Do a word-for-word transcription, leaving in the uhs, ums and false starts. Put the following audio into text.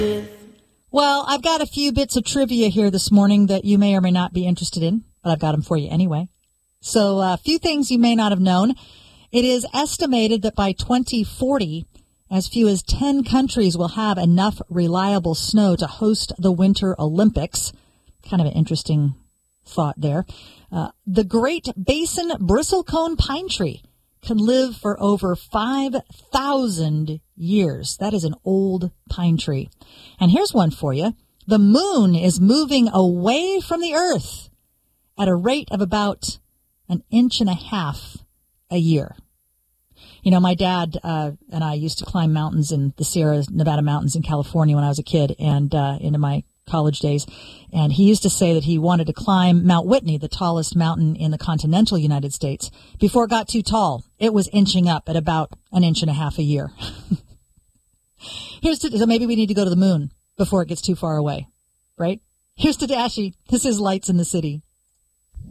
Well, I've got a few bits of trivia here this morning that you may or may not be interested in, but I've got them for you anyway. So a uh, few things you may not have known. It is estimated that by twenty forty, as few as ten countries will have enough reliable snow to host the Winter Olympics. Kind of an interesting thought there. Uh, the Great Basin bristlecone pine tree can live for over five thousand years. That is an old pine tree. And here's one for you. The moon is moving away from the Earth at a rate of about an inch and a half a year. You know, my dad uh, and I used to climb mountains in the Sierra Nevada mountains in California when I was a kid and uh, into my college days. And he used to say that he wanted to climb Mount Whitney, the tallest mountain in the continental United States, before it got too tall. It was inching up at about an inch and a half a year. Here's to, so maybe we need to go to the moon before it gets too far away, right? Here's to Dashi. This is Lights in the City.